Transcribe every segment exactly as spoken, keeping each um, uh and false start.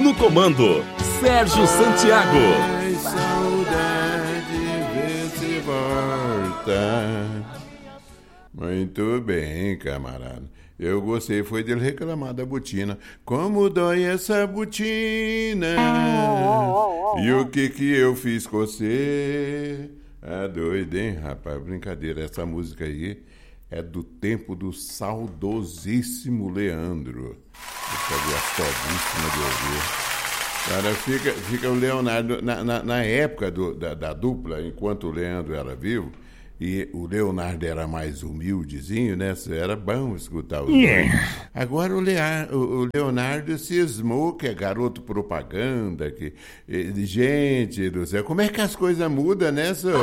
No comando, Sérgio Santiago. Ai, saudade, vê se volta. Muito bem, camarada. Eu gostei, foi dele reclamar da botina. Como dói essa botina? E o que que eu fiz com você? Ah, doido, hein, rapaz? Brincadeira, essa música aí é do tempo do saudosíssimo Leandro. Essa gostosíssima de ouvir. Cara, fica, fica o Leonardo, na, na, na época do, da, da dupla, enquanto o Leandro era vivo, e o Leonardo era mais humildezinho, né? Era bom escutar os dois. Agora o, Lea, o Leonardo cismou que é garoto propaganda, que... Gente do céu, como é que as coisas mudam, né, senhor?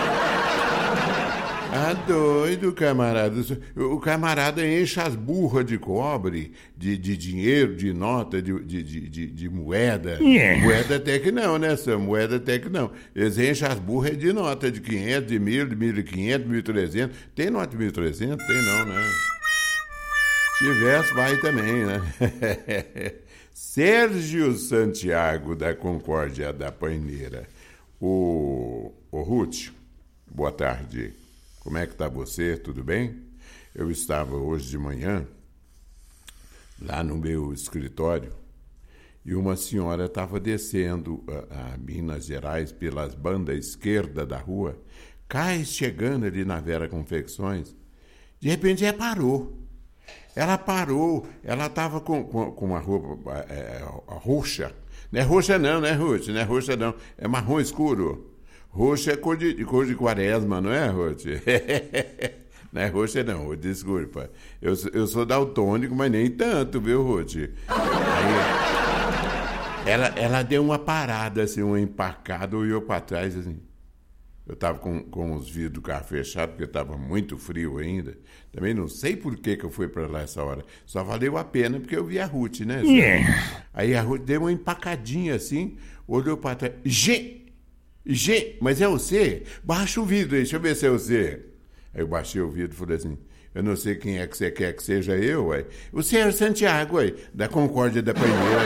Ah, doido, camarada. O camarada enche as burras de cobre, de, de dinheiro, de nota, de, de, de, de moeda. Yeah. Moeda até que não, né, Sam? Moeda até que não. Eles enchem as burras de nota, de quinhentos, de mil, de mil e quinhentos, mil e trezentos. Tem nota de mil e trezentos? Tem não, né? Se tivesse, vai também, né? Sérgio Santiago, da Concórdia da Paineira. O, o Ruth, boa tarde. Como é que está você? Tudo bem? Eu estava hoje de manhã lá no meu escritório e uma senhora estava descendo a, a Minas Gerais pelas bandas esquerda da rua, cai chegando ali na Vera Confecções. De repente ela parou. Ela parou, ela estava com, com, com uma roupa é, roxa. Não é roxa não, né, Ruth? Não é roxa não, é marrom escuro. Roxo é cor de, cor de quaresma, não é, Ruth? Não é roxa, não, desculpa. Eu, eu sou daltônico, mas nem tanto, viu, Ruth? Aí, ela, ela deu uma parada, assim, uma empacada, olhou para trás, assim. Eu estava com, com os vidros do carro fechados, porque estava muito frio ainda. Também não sei por que, que eu fui para lá essa hora. Só valeu a pena porque eu vi a Ruth, né? Yeah. Aí a Ruth deu uma empacadinha, assim, olhou para trás. Gente! Gente, mas é você? Baixa o vidro aí, deixa eu ver se é você. Aí eu baixei o vidro e falei assim, eu não sei quem é que você quer que seja eu, ué. O senhor Santiago, ué, da Concórdia da Paineira.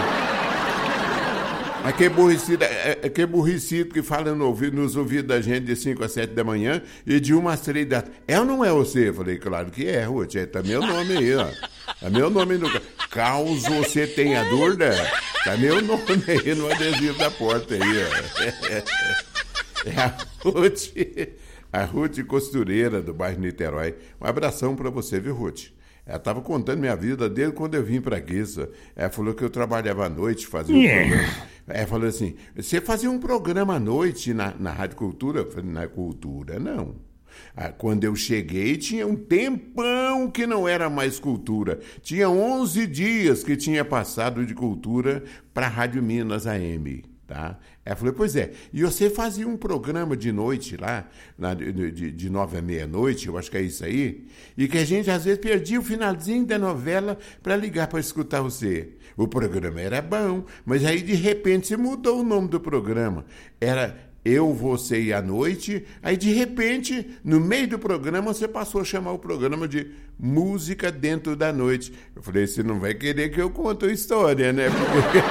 Mas que burricido, é, que burricido que fala no ouvido, nos ouvidos da gente de cinco às sete da manhã e de uma às três da tarde. É ou não é você? Eu falei, claro que é, Ruth, é, tá meu nome aí, ó. Tá meu nome no... Caso você tenha dúvida, tá meu nome aí no adesivo da porta aí, ó. É a Ruth, a Ruth costureira do bairro Niterói. Um abração para você, viu, Ruth? Ela estava contando minha vida desde quando eu vim para aqui. Ela falou que eu trabalhava à noite, fazia um yeah. programa. Ela falou assim, você fazia um programa à noite na, na Rádio Cultura? Eu falei, na Cultura, não. Quando eu cheguei, tinha um tempão que não era mais Cultura. Tinha onze dias que tinha passado de Cultura para a Rádio Minas A M. Tá? Ela falou, pois é, e você fazia um programa de noite lá, lá de, de, de nove à meia-noite, eu acho que é isso aí, e que a gente às vezes perdia o finalzinho da novela para ligar para escutar você. O programa era bom, mas aí de repente você mudou o nome do programa. Era Eu, Você e a Noite, aí de repente, no meio do programa, você passou a chamar o programa de Música Dentro da Noite. Eu falei, você não vai querer que eu conte a história, né? Porque...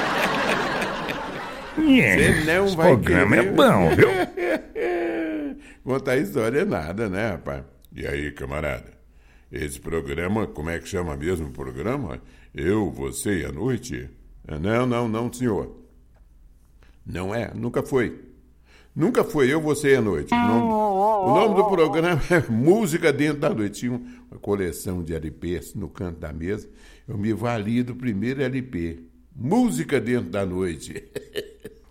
Yeah, você não esse vai programa querer... é bom, viu? Contar a história é nada, né, rapaz? E aí, camarada? Esse programa, como é que chama mesmo o programa? Eu, Você e a Noite? Não, não, não, senhor. Não é, nunca foi. Nunca foi Eu, Você e a Noite. O nome, o nome do programa é Música Dentro da Noite. Tinha uma coleção de L Pês no canto da mesa. Eu me vali do primeiro L P. Música Dentro da Noite.